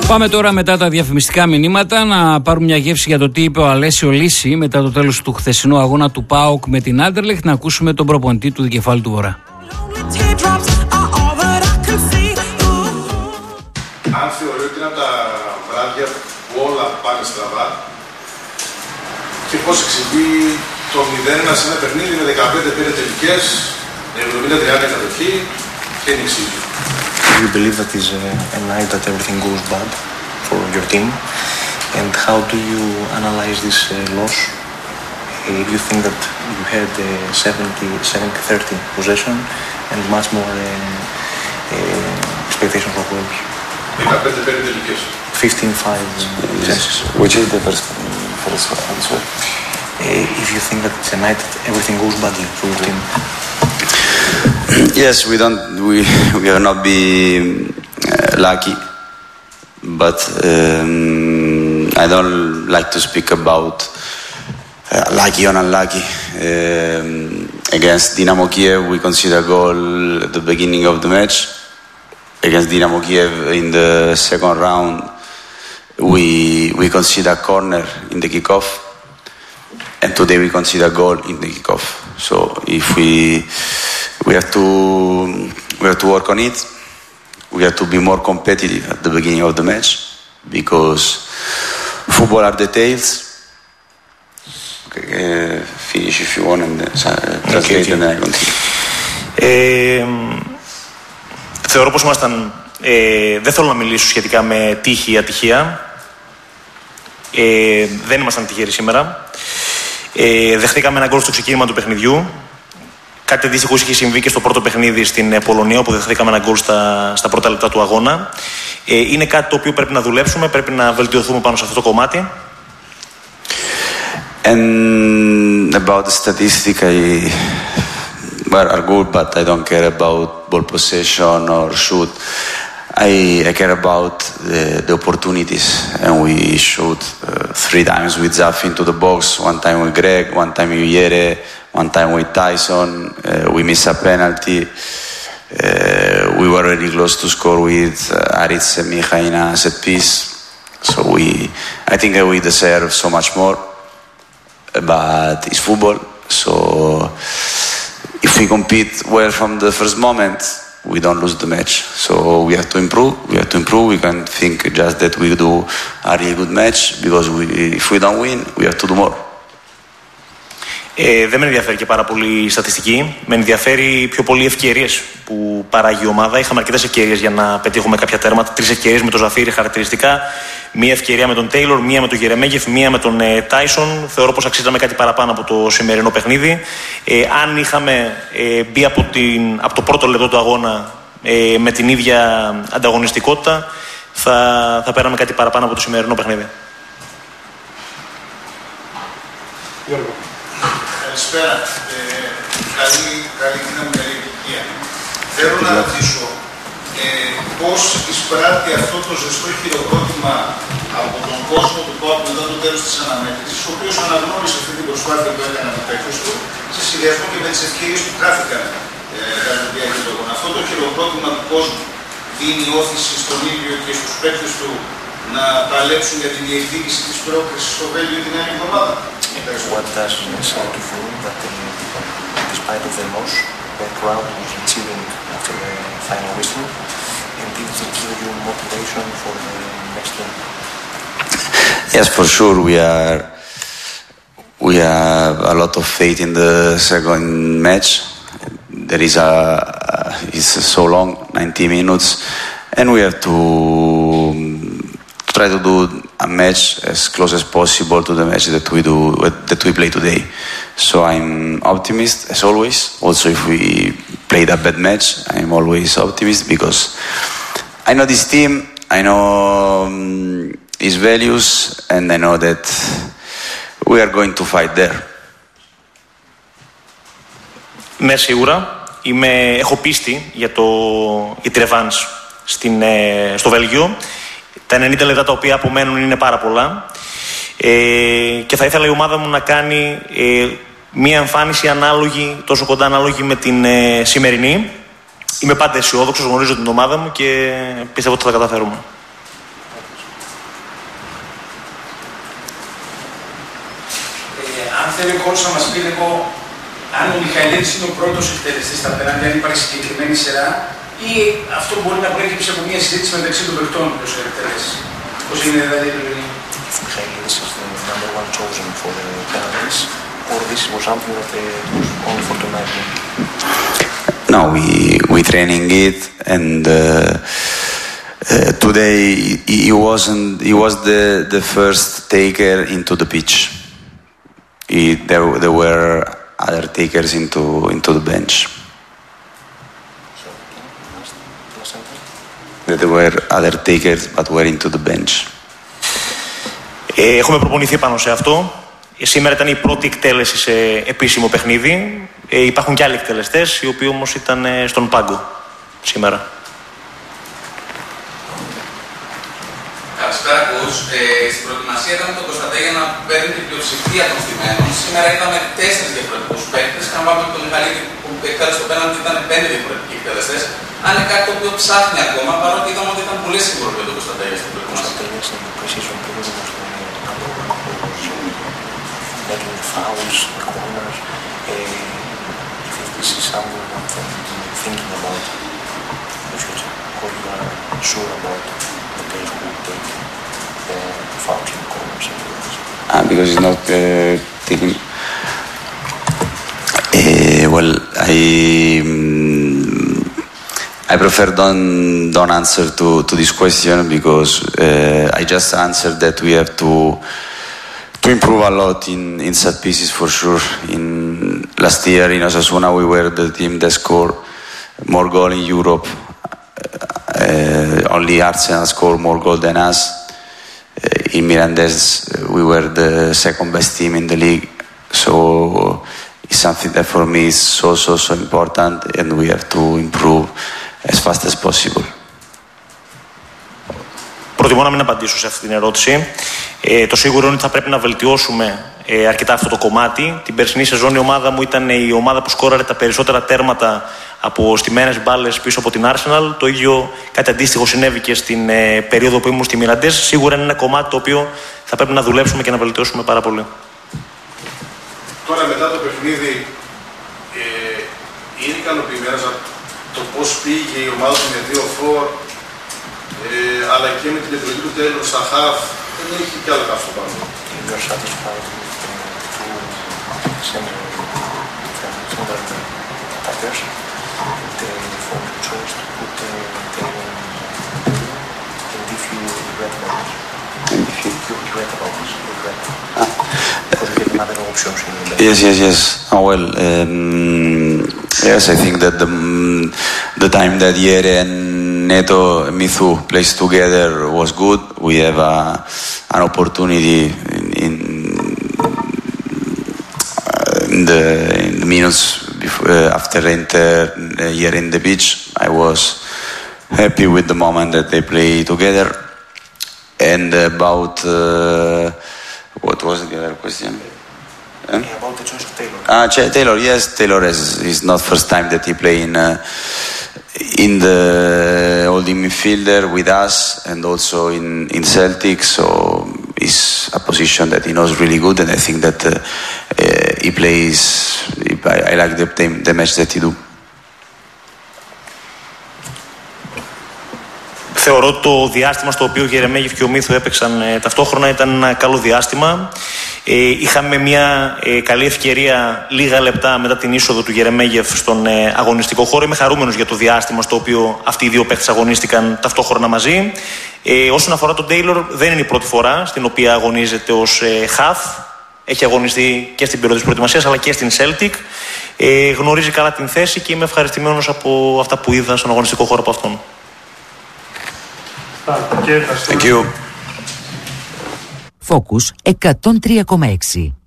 Πάμε τώρα μετά τα διαφημιστικά μηνύματα να πάρουμε μια γεύση για το τι είπε ο Αλέσιο Λύση μετά το τέλος του χθεσινού αγώνα του ΠΑΟΚ με την Άντερλεχτ, να ακούσουμε τον προπονητή του Δικεφάλου του Βορρά. Αν θεωρεί ότι είναι από τα βράδια που όλα πάνε στραβά και πώς εξηγεί το 0-1 σε ένα παιχνίδι με 15 πήρε τελικές, 70-30 κατοχή και νηξίδι. Do you believe that is a night that everything goes bad for your team? And how do you analyze this loss? Do you think that you had 70-30 possession and much more expectations of goals? 15 πήρε τελικές. 15-5 chances. Which is the first answer? If you think that it's a night that everything goes badly for your team. Yes, we will not be lucky, but I don't like to speak about lucky or unlucky. Against Dynamo Kiev, we conceded a goal at the beginning of the match. Against Dynamo Kiev in the second round, we conceded a corner in the kickoff, and today we conceded a goal in the kickoff. So if we have to work on it. We have to be more competitive at the beginning of the match because football are details. Okay, finish if you want and translate and then I continue. Θεωρώ πως ήμασταν... δεν θέλω να μιλήσω σχετικά με τύχη ή ατυχία. Δεν ήμασταν τυχεροί σήμερα. Δεχτήκαμε ένα γκολ στο ξεκίνημα του παιχνιδιού. Κάτι αντίστοιχο είχε συμβεί και στο πρώτο παιχνίδι στην Πολωνία, όπου δεχθήκαμε ένα γκολ στα πρώτα λεπτά του αγώνα. Είναι κάτι το οποίο πρέπει να δουλέψουμε, πρέπει να βελτιωθούμε πάνω σε αυτό το κομμάτι. And about the statistic, are good, but I don't care about ball possession or shoot. I care about the opportunities, and we shoot 3 times with Zaf into the box, 1 time with Greg, 1 time with Yere, 1 time with Tyson. We missed a penalty. We were really close to score with Aritz and Micha in a set piece. So I think we deserve so much more, but it's football. So if we compete well from the first moment, we don't lose the match. So we have to improve. We can think just that we do a really good match because if we don't win, we have to do more. Δεν με ενδιαφέρει και πάρα πολύ η στατιστική. Με ενδιαφέρει πιο πολύ οι ευκαιρίες που παράγει η ομάδα. Είχαμε αρκετές ευκαιρίες για να πετύχουμε κάποια τέρματα. 3 ευκαιρίες με τον Ζαφίρι χαρακτηριστικά. 1 ευκαιρία με τον Τέιλορ, 1 με τον Γερεμέγεφ, 1 με τον Τάισον. Θεωρώ πως αξίζαμε κάτι παραπάνω από το σημερινό παιχνίδι. Αν είχαμε μπει από το πρώτο λεπτό του αγώνα με την ίδια ανταγωνιστικότητα, θα πέραμε κάτι παραπάνω από το σημερινό παιχνίδι. Γιώργο. Καλησπέρα. Καλή δύναμη, καλή επιτυχία. Θέλω να ρωτήσω πώς εισπράττει αυτό το ζεστό χειροκρότημα από τον κόσμο του ΠΑΟΚ μετά το τέλος της αναμέτρησης, ο οποίος αναγνώρισε αυτή την προσπάθεια που έκανε από παίκτες του, σε συνδυασμό και με τις ευκαιρίες που χάθηκαν κατά τη διάρκεια του αγώνα. Αυτό το χειροκρότημα του κόσμου δίνει όθηση στον ίδιο και στους παίκτες του να παλέψουν για την διεκδίκηση της πρόκρισης στο Βέλγιο την άλλη εβδομάδα. What does it say to you that despite of the loss, the crowd was cheering after the final whistle, and did it give you motivation for the next game? Yes, for sure. We have a lot of faith in the second match. There is it's so long, 90 minutes, and we have to try to do a match as close as possible to the match that we play today. So I'm optimist as always. Also, if we played a bad match, I'm always optimist because I know this team, I know his values, and I know that we are going to fight there. Ναι, σίγουρα. Έχω πίστη για τη ρεβάνς στο Βέλγιο. Τα 90 λεπτά τα οποία απομένουν είναι πάρα πολλά και θα ήθελα η ομάδα μου να κάνει μία εμφάνιση ανάλογη, τόσο κοντά ανάλογη με την σημερινή. Είμαι πάντα αισιόδοξος, γνωρίζω την ομάδα μου και πιστεύω ότι θα τα καταφέρουμε. θέλει ο coach να μας πει λίγο αν ο Μιχαηλίδης είναι ο πρώτος εκτελεστής στα πέναντι, αν υπάρχει συγκεκριμένη σειρά, ή αυτό μπορεί να προέκυψε από μια συζήτηση μεταξύ των παιχτών ποιος θα εκτελέσει. Πώς είναι δηλαδή η επιλογή. Michailidis is the number one chosen for the penalties, or this was something that was only for tonight? No, we training it, and today he was the first taker into the pitch. There were other takers into the bench. There were other takers, but were into the bench. Έχουμε προπονηθεί πάνω σε αυτό. Σήμερα ήταν η πρώτη εκτέλεση σε επίσημο παιχνίδι. Υπάρχουν και άλλοι εκτελεστές, οι οποίοι όμως ήταν στον πάγκο σήμερα. Καλησπέρα, coach. Στην προετοιμασία ήταν τον Κωνσταντέ για να παίρνει την πλειοψηφία των στημένων. Σήμερα είδαμε 4 διαφορετικούς παίκτες. Αν πάμε με τον Μιχαηλίδη που εκτέλεσε το πέναντι, ήταν 5 διαφορετικοί εκτελεστές. Αν είναι κάτι το οποίο ψάχνει ακόμα, παρότι είδαμε ότι ήταν πολύ σίγουρο για τον Κωνσταντέ στην προετοιμασία. Making fouls, corners, if this is something that you're thinking about in the future, or you are sure about the players who will take the fouls in the corners and the Because he's not taking. Well, I prefer don't answer to this question because I just answered that we have to improve a lot in set pieces for sure. In last year in Osasuna we were the team that scored more goals in Europe. Only Arsenal scored more goals than us. In Mirandés we were the second best team in the league. So it's something that for me is so important, and we have to improve as fast as possible. Προτιμώ να μην απαντήσω σε αυτή την ερώτηση. Το σίγουρο είναι ότι θα πρέπει να βελτιώσουμε αρκετά αυτό το κομμάτι. Την περσινή σεζόν η ομάδα μου ήταν η ομάδα που σκόραρε τα περισσότερα τέρματα από στημένες μπάλες πίσω από την Arsenal. Το ίδιο, κάτι αντίστοιχο συνέβη και στην περίοδο που ήμουν στη Mirandés. Σίγουρα είναι ένα κομμάτι το οποίο θα πρέπει να δουλέψουμε και να βελτιώσουμε πάρα πολύ. Τώρα μετά το παιχνίδι, είναι ικανοποιημένος από το πώς πήγε η ομάδα του με 2 φορ, αλλά και με την επιλογή του Taylor στα half, δεν έχει κι άλλο καύσο πάνω. Yes. Oh, well, yes, I think that the time that Yere and Neto and Mithu plays together was good. We have an opportunity in the minutes before, after enter Yere in the pitch. I was happy with the moment that they play together. And about what was the other question? About the choice of Taylor. Taylor, yes, Taylor is not first time that he play in the holding midfielder with us and also in Celtic, so it's a position that he knows really good, and I think that he plays. I like the match that he do. Θεωρώ ότι το διάστημα στο οποίο ο Γερεμέγεφ και ο Μίθου έπαιξαν ταυτόχρονα ήταν ένα καλό διάστημα. Είχαμε μια καλή ευκαιρία λίγα λεπτά μετά την είσοδο του Γερεμέγεφ στον αγωνιστικό χώρο. Είμαι χαρούμενος για το διάστημα στο οποίο αυτοί οι δύο παίκτες αγωνίστηκαν ταυτόχρονα μαζί. Όσον αφορά τον Taylor, δεν είναι η πρώτη φορά στην οποία αγωνίζεται ως half. Έχει αγωνιστεί και στην περίοδο της προετοιμασίας αλλά και στην Celtic. Γνωρίζει καλά την θέση και είμαι ευχαριστημένος από αυτά που είδα στον αγωνιστικό χώρο από αυτόν. Thank you. Focus 103,6.